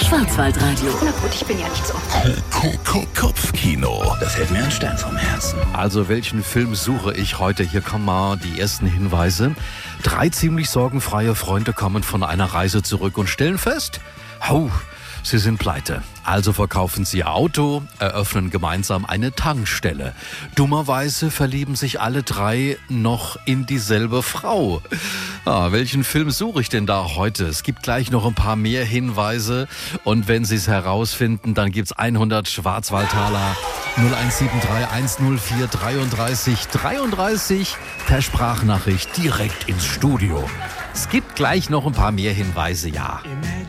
Schwarzwaldradio. Na gut, ich bin ja nicht so. Kopfkino. Da fällt mir ein Stein vom Herzen. Also welchen Film suche ich heute? Hier kommen mal die ersten Hinweise. 3 ziemlich sorgenfreie Freunde kommen von einer Reise zurück und stellen fest, sie sind pleite. Also verkaufen sie ihr Auto, eröffnen gemeinsam eine Tankstelle. Dummerweise verlieben sich alle 3 noch in dieselbe Frau. Welchen Film suche ich denn da heute? Es gibt gleich noch ein paar mehr Hinweise. Und wenn Sie es herausfinden, dann gibt's 100 Schwarzwaldtaler. 0173 104 33 33 per Sprachnachricht direkt ins Studio. Es gibt gleich noch ein paar mehr Hinweise, ja.